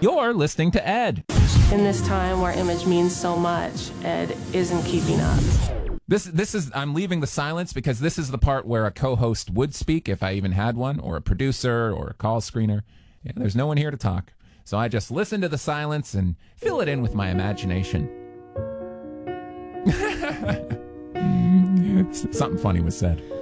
You're listening to Ed. In this time where image means so much, Ed isn't keeping up. I'm leaving the silence because this is the part where a co-host would speak if I even had one, or a producer or a call screener. Yeah, there's no one here to talk. So I just listen to the silence and fill it in with my imagination. Something funny was said.